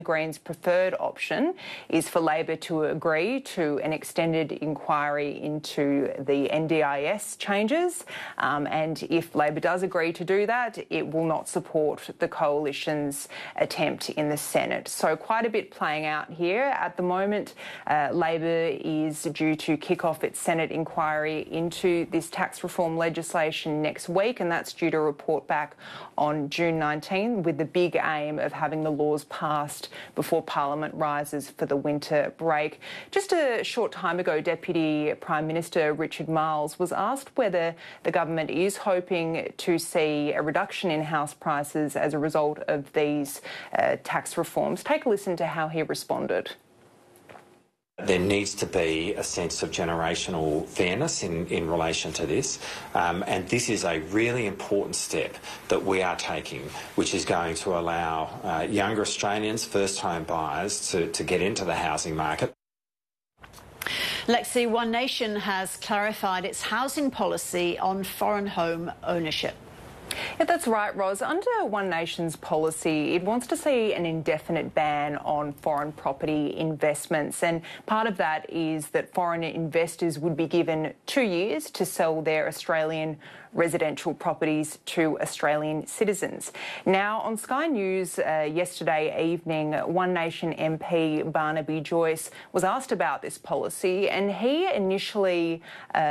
Greens' preferred option is for Labor to agree to an extended inquiry into the NDIS changes, and if Labor does agree to do that, it will not support the coalition's attempt in the Senate. So quite a bit playing out here. At the moment, Labor is due to kick off its Senate inquiry into this tax reform legislation next week, and that's due to report back on June 19, with the big aim of having the laws passed before Parliament rises for the winter break. Just a short time ago, Deputy Prime Minister Richard Marles was asked whether the government is hoping to see a reduction in house prices as a result of these tax reforms. Take a listen to how he responded. There needs to be a sense of generational fairness in relation to this, and this is a really important step that we are taking, which is going to allow younger Australians, first-home buyers, to get into the housing market. Lexi, One Nation has clarified its housing policy on foreign home ownership. Yeah, that's right, Ros. Under One Nation's policy, it wants to see an indefinite ban on foreign property investments, and part of that is that foreign investors would be given 2 years to sell their Australian residential properties to Australian citizens. Now, on Sky News yesterday evening, One Nation MP Barnaby Joyce was asked about this policy, and he initially,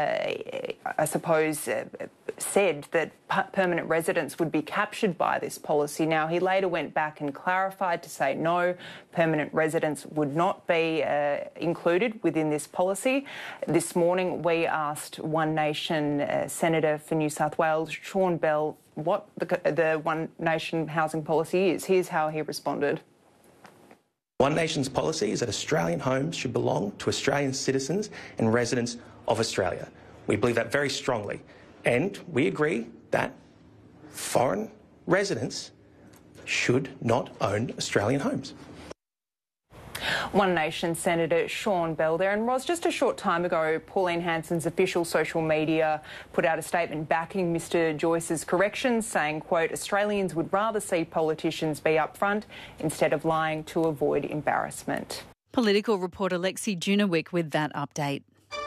said that permanent residents would be captured by this policy. Now, he later went back and clarified to say no, permanent residents would not be included within this policy. This morning, we asked One Nation Senator for New South Wales, Sean Bell, what the One Nation housing policy is. Here's how he responded. One Nation's policy is that Australian homes should belong to Australian citizens and residents of Australia. We believe that very strongly, and we agree that foreign residents should not own Australian homes. One Nation Senator Sean Bell there. And Ros, just a short time ago, Pauline Hanson's official social media put out a statement backing Mr Joyce's corrections, saying, quote, Australians would rather see politicians be upfront instead of lying to avoid embarrassment. Political reporter Lexi Junowick with that update.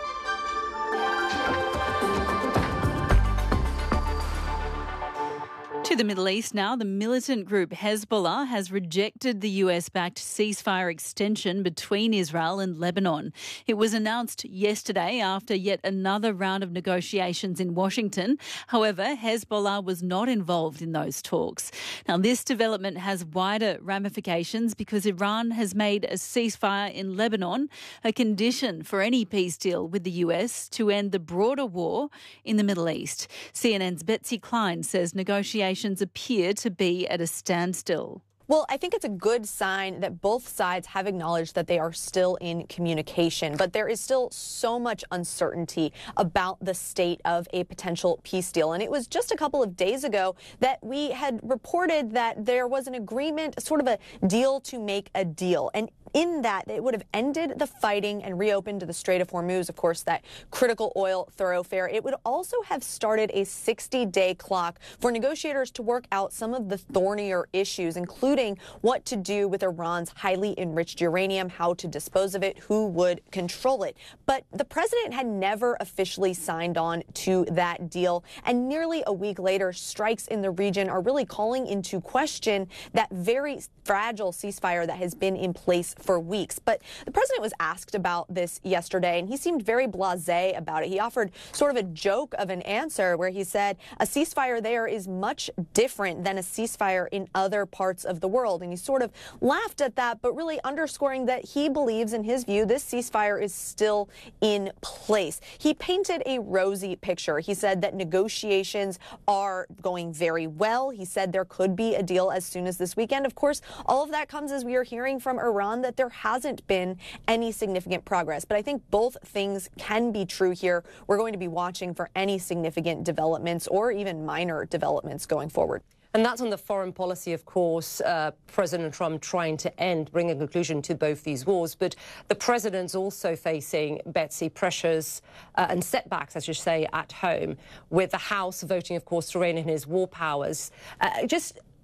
To the Middle East now, the militant group Hezbollah has rejected the US-backed ceasefire extension between Israel and Lebanon. It was announced yesterday after yet another round of negotiations in Washington. However, Hezbollah was not involved in those talks. Now, this development has wider ramifications because Iran has made a ceasefire in Lebanon a condition for any peace deal with the US to end the broader war in the Middle East. CNN's Betsy Klein says negotiations appear to be at a standstill. Well, I think it's a good sign that both sides have acknowledged that they are still in communication, but there is still so much uncertainty about the state of a potential peace deal. And it was just a couple of days ago that we had reported that there was an agreement, sort of a deal to make a deal. And in that, it would have ended the fighting and reopened the Strait of Hormuz, of course, that critical oil thoroughfare. It would also have started a 60-day clock for negotiators to work out some of the thornier issues, including what to do with Iran's highly enriched uranium, how to dispose of it, who would control it. But the president had never officially signed on to that deal. And nearly a week later, strikes in the region are really calling into question that very fragile ceasefire that has been in place for weeks. But the president was asked about this yesterday, and he seemed very blasé about it. He offered sort of a joke of an answer where he said a ceasefire there is much different than a ceasefire in other parts of the world. And he sort of laughed at that, but really underscoring that he believes, in his view, this ceasefire is still in place. He painted a rosy picture. He said that negotiations are going very well. He said there could be a deal as soon as this weekend. Of course, all of that comes as we are hearing from Iran that there hasn't been any significant progress. But I think both things can be true here. We're going to be watching for any significant developments or even minor developments going forward. And that's on the foreign policy, of course, President Trump trying to bring a conclusion to both these wars. But the president's also facing, Betsy, pressures and setbacks, I should say, at home, with the House voting, of course, to rein in his war powers. Just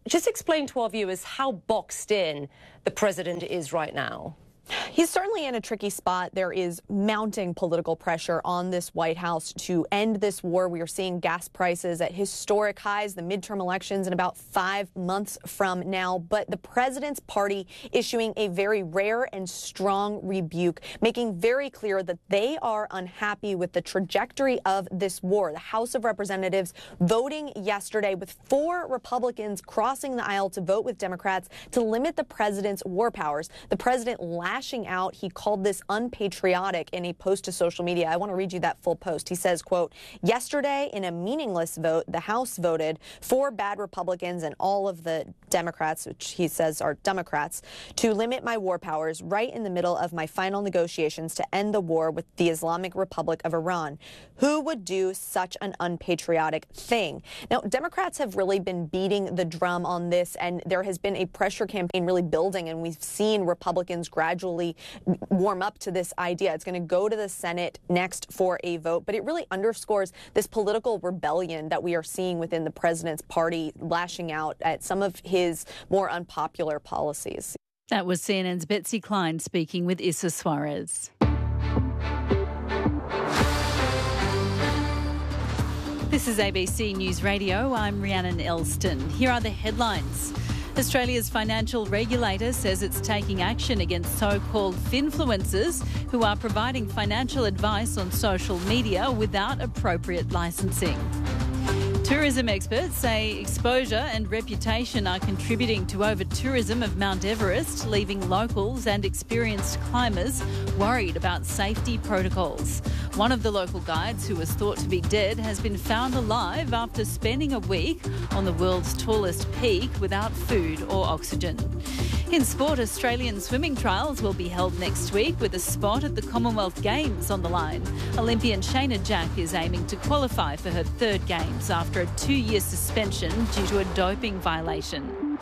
Just explain to our viewers how boxed in the president is right now. He's certainly in a tricky spot. There is mounting political pressure on this White House to end this war. We are seeing gas prices at historic highs, the midterm elections in about 5 months from now. But the president's party issuing a very rare and strong rebuke, making very clear that they are unhappy with the trajectory of this war. The House of Representatives voting yesterday with 4 Republicans crossing the aisle to vote with Democrats to limit the president's war powers. The president lashing out. He called this unpatriotic in a post to social media. I want to read you that full post. He says, quote, "Yesterday, in a meaningless vote, the House voted 4 bad Republicans and all of the Democrats, which he says are Democrats, to limit my war powers right in the middle of my final negotiations to end the war with the Islamic Republic of Iran. Who would do such an unpatriotic thing?" Now, Democrats have really been beating the drum on this, and there has been a pressure campaign really building, and we've seen Republicans gradually warm up to this idea. It's going to go to the Senate next for a vote, but it really underscores this political rebellion that we are seeing within the president's party, lashing out at some of his more unpopular policies. That was CNN's Betsy Klein speaking with Issa Suarez. This is ABC News Radio. I'm Rhiannon Elston. Here are the headlines. Australia's financial regulator says it's taking action against so-called finfluencers who are providing financial advice on social media without appropriate licensing. Tourism experts say exposure and reputation are contributing to over-tourism of Mount Everest, leaving locals and experienced climbers worried about safety protocols. One of the local guides, who was thought to be dead, has been found alive after spending a week on the world's tallest peak without food or oxygen. In sport, Australian swimming trials will be held next week with a spot at the Commonwealth Games on the line. Olympian Shayna Jack is aiming to qualify for her 3rd Games after a 2-year suspension due to a doping violation.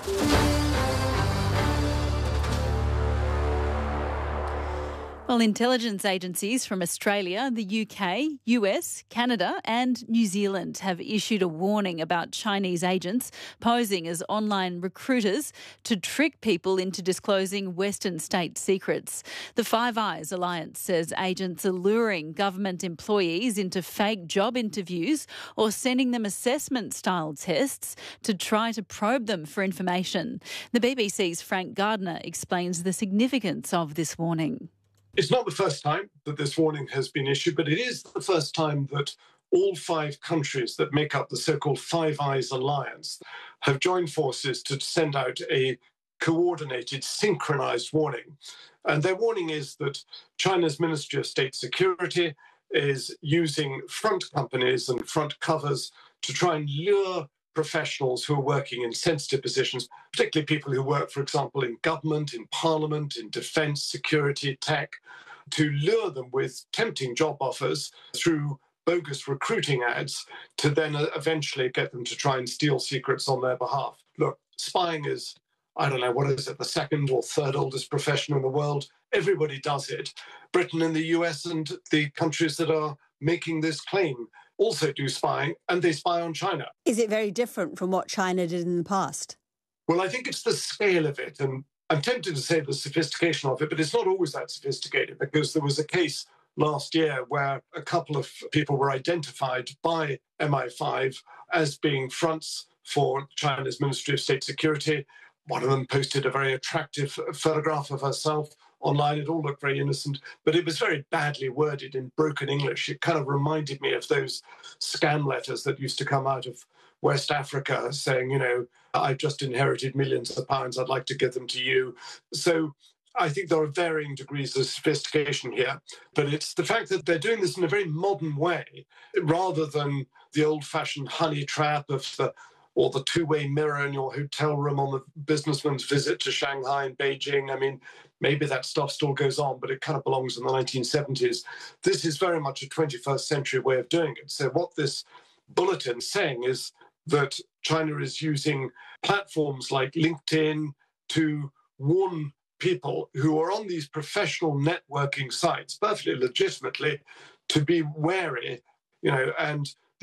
Well, intelligence agencies from Australia, the UK, US, Canada and New Zealand have issued a warning about Chinese agents posing as online recruiters to trick people into disclosing Western state secrets. The Five Eyes Alliance says agents are luring government employees into fake job interviews or sending them assessment-style tests to try to probe them for information. The BBC's Frank Gardner explains the significance of this warning. It's not the first time that this warning has been issued, but it is the first time that all 5 countries that make up the so-called Five Eyes Alliance have joined forces to send out a coordinated, synchronized warning. And their warning is that China's Ministry of State Security is using front companies and front covers to try and lure professionals who are working in sensitive positions, particularly people who work, for example, in government, in parliament, in defence, security, tech, to lure them with tempting job offers through bogus recruiting ads to then eventually get them to try and steal secrets on their behalf. Look, spying is, I don't know, what is it, the 2nd or 3rd oldest profession in the world? Everybody does it. Britain and the US and the countries that are making this claim also do spying, and they spy on China. Is it very different from what China did in the past? Well, I think it's the scale of it, and I'm tempted to say the sophistication of it, but it's not always that sophisticated, because there was a case last year where a couple of people were identified by MI5 as being fronts for China's Ministry of State Security. One of them posted a very attractive photograph of herself online. It all looked very innocent, but it was very badly worded in broken English. It kind of reminded me of those scam letters that used to come out of West Africa saying, you know, I've just inherited millions of pounds, I'd like to give them to you. So I think there are varying degrees of sophistication here, but it's the fact that they're doing this in a very modern way, rather than the old-fashioned honey trap of the two-way mirror in your hotel room on the businessman's visit to Shanghai and Beijing. I mean, maybe that stuff still goes on, but it kind of belongs in the 1970s. This is very much a 21st century way of doing it. So what this bulletin is saying is that China is using platforms like LinkedIn to warn people who are on these professional networking sites, perfectly legitimately, to be wary, you know, and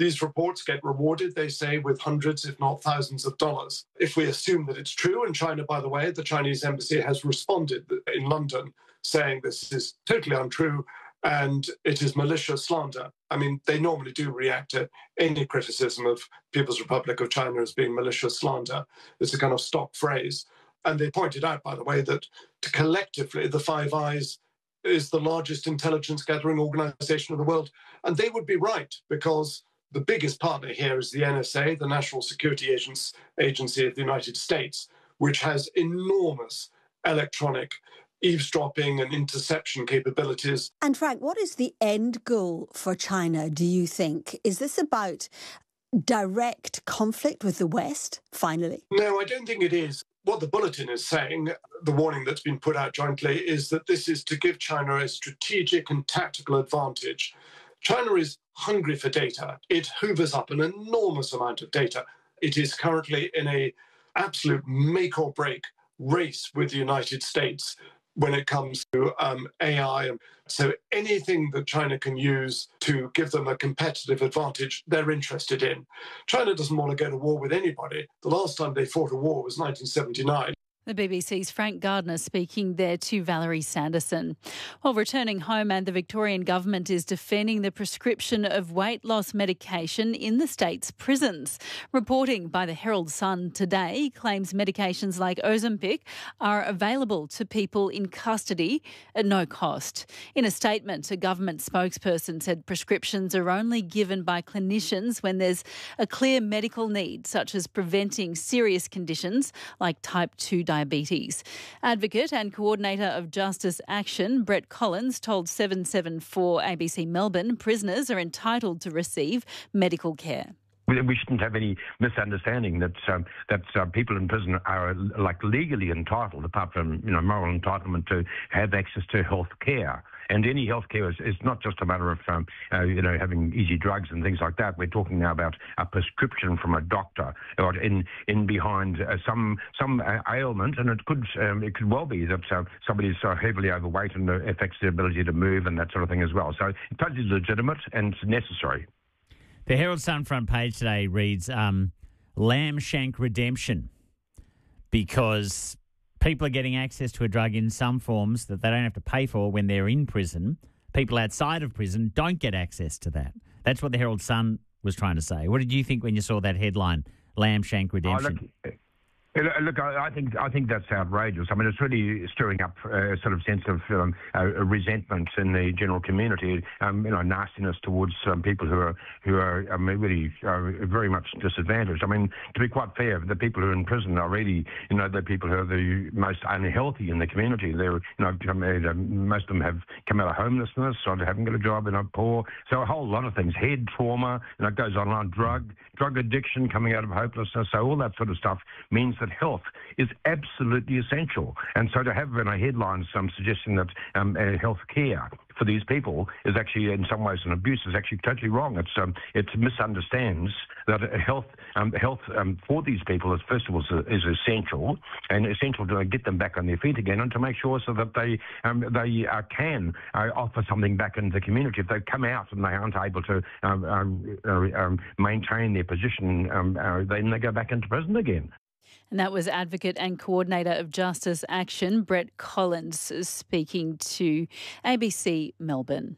These reports get rewarded, they say, with hundreds, if not thousands of dollars. If we assume that it's true, and China, by the way, the Chinese embassy has responded in London saying this is totally untrue and it is malicious slander. I mean, they normally do react to any criticism of People's Republic of China as being malicious slander. It's a kind of stock phrase. And they pointed out, by the way, that collectively the Five Eyes is the largest intelligence gathering organization in the world. And they would be right, because the biggest partner here is the NSA, the National Security Agency of the United States, which has enormous electronic eavesdropping and interception capabilities. And Frank, what is the end goal for China, do you think? Is this about direct conflict with the West, finally? No, I don't think it is. What the bulletin is saying, the warning that's been put out jointly, is that this is to give China a strategic and tactical advantage. China is hungry for data. It hoovers up an enormous amount of data. It is currently in an absolute make or break race with the United States when it comes to AI. So anything that China can use to give them a competitive advantage, they're interested in. China doesn't want to go to war with anybody. The last time they fought a war was 1979. The BBC's Frank Gardner speaking there to Valerie Sanderson. While returning home, and the Victorian government is defending the prescription of weight loss medication in the state's prisons. Reporting by the Herald Sun today claims medications like Ozempic are available to people in custody at no cost. In a statement, a government spokesperson said prescriptions are only given by clinicians when there's a clear medical need, such as preventing serious conditions like type 2 diabetes. Advocate and coordinator of Justice Action, Brett Collins, told 774 ABC Melbourne prisoners are entitled to receive medical care. We shouldn't have any misunderstanding that people in prison are legally entitled, apart from moral entitlement, to have access to health care. And any health care is not just a matter of having easy drugs and things like that. We're talking now about a prescription from a doctor or in behind some ailment, and it could well be that somebody is so heavily overweight and it affects their ability to move and that sort of thing as well. So it's totally legitimate and necessary. The Herald Sun front page today reads Lamb Shank Redemption, because people are getting access to a drug in some forms that they don't have to pay for when they're in prison. People outside of prison don't get access to that. That's what the Herald Sun was trying to say. What did you think when you saw that headline, Lamb Shank Redemption? Look, I think that's outrageous. I mean, it's really stirring up a sort of sense of resentment in the general community, nastiness towards people who are really very much disadvantaged. I mean, to be quite fair, the people who are in prison are really, the people who are the most unhealthy in the community. They're, most of them have come out of homelessness, or they haven't got a job, poor. So a whole lot of things, head trauma, it goes on, drug addiction, coming out of hopelessness. So all that sort of stuff means that health is absolutely essential. And so to have in a headline some suggestion that health care for these people is actually in some ways an abuse is actually totally wrong. It misunderstands that health for these people is, first of all, is essential, and essential to get them back on their feet again, and to make sure so that they can offer something back into the community. If they come out and they aren't able to maintain their position, then they go back into prison again. And that was Advocate and Coordinator of Justice Action, Brett Collins, speaking to ABC Melbourne.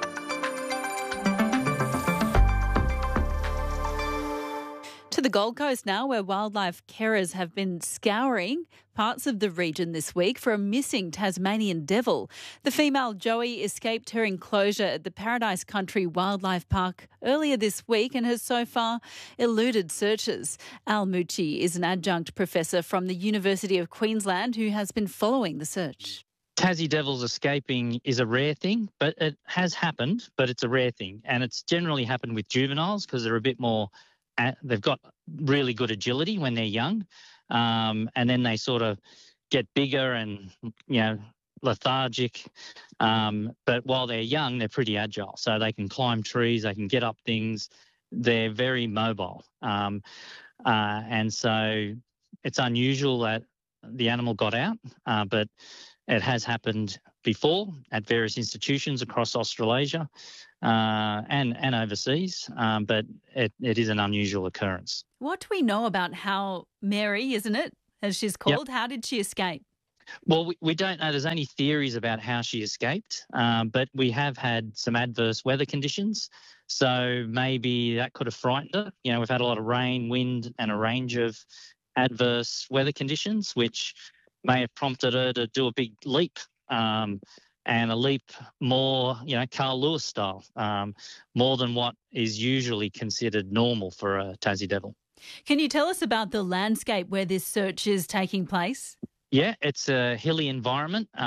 To the Gold Coast now, where wildlife carers have been scouring parts of the region this week for a missing Tasmanian devil. The female Joey escaped her enclosure at the Paradise Country Wildlife Park earlier this week and has so far eluded searchers. Al Mucci is an adjunct professor from the University of Queensland who has been following the search. Tassie devils escaping is a rare thing, but it has happened, but it's a rare thing. And it's generally happened with juveniles because they're a bit more... They've got really good agility when they're young, and then they sort of get bigger and, lethargic. But while they're young, they're pretty agile. So they can climb trees, they can get up things. They're very mobile. And so it's unusual that the animal got out, but It has happened before at various institutions across Australasia and overseas, but it is an unusual occurrence. What do we know about how Mary, isn't it, as she's called, How did she escape? Well, we don't know. There's only theories about how she escaped, but we have had some adverse weather conditions, so maybe that could have frightened her. You know, we've had a lot of rain, wind, and a range of adverse weather conditions, which may have prompted her to do a big leap, and a leap more, Carl Lewis style, more than what is usually considered normal for a Tassie Devil. Can you tell us about the landscape where this search is taking place? Yeah, it's a hilly environment.